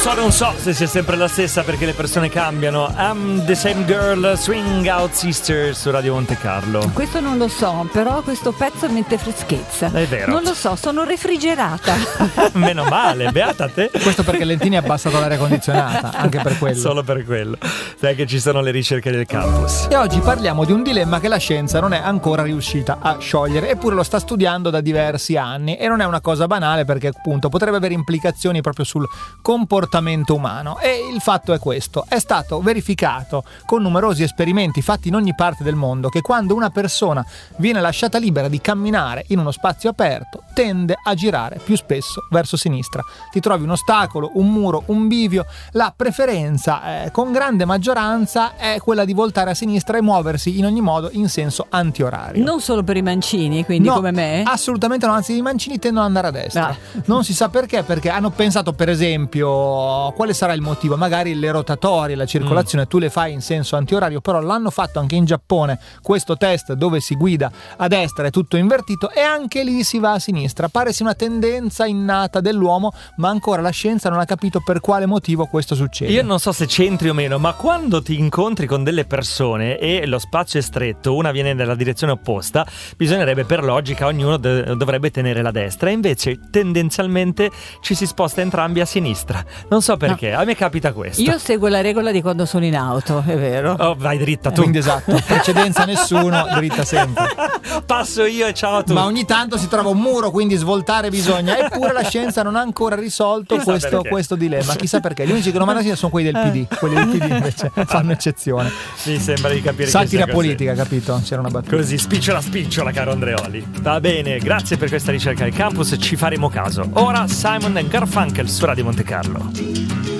Non so se sia sempre la stessa perché le persone cambiano. I'm the same girl, Swing Out Sister su Radio Monte Carlo. Questo non lo so, però questo pezzo mette freschezza. È vero. Non lo so, sono refrigerata. Meno male, beata te. Questo perché Lentini ha abbassato l'aria condizionata, anche per quello. Solo per quello. Sai che ci sono le ricerche del campus. E oggi parliamo di un dilemma che la scienza non è ancora riuscita a sciogliere, eppure lo sta studiando da diversi anni, e non è una cosa banale perché appunto potrebbe avere implicazioni proprio sul comportamento umano. E il fatto è questo: è stato verificato con numerosi esperimenti fatti in ogni parte del mondo che quando una persona viene lasciata libera di camminare in uno spazio aperto tende a girare più spesso verso sinistra. Ti trovi un ostacolo, un muro, un bivio, la preferenza con grande maggioranza è quella di voltare a sinistra e muoversi in ogni modo in senso antiorario. Non solo per i mancini, quindi no, come me? Assolutamente no, anzi i mancini tendono ad andare a destra. Non si sa perché hanno pensato, per esempio, quale sarà il motivo, magari le rotatorie, la circolazione tu le fai in senso antiorario, però l'hanno fatto anche in Giappone questo test dove si guida a destra, è tutto invertito e anche lì si va a sinistra. Pare sia una tendenza innata dell'uomo, ma ancora la scienza non ha capito per quale motivo questo succede. Io non so se c'entri o meno, ma quando ti incontri con delle persone e lo spazio è stretto, una viene nella direzione opposta, bisognerebbe, per logica, ognuno dovrebbe tenere la destra, e invece tendenzialmente ci si sposta entrambi a sinistra. Non so perché, no. A me capita questo. Io seguo la regola di quando sono in auto, è vero. Oh, vai dritta tu. Quindi esatto, precedenza nessuno, dritta sempre. Passo io e ciao a tutti. Ma ogni tanto si trova un muro, quindi svoltare bisogna. Eppure la scienza non ha ancora risolto questo dilemma. Chissà perché. Gli unici che non vanno a sinistra sono quelli del PD. Quelli del PD invece fanno eccezione. Mi sembra di capire. Satira politica, capito? C'era una battuta. Così, spicciola, caro Andreoli. Va bene, grazie per questa ricerca del campus, ci faremo caso. Ora Simon & Garfunkel su Radio Monte Carlo.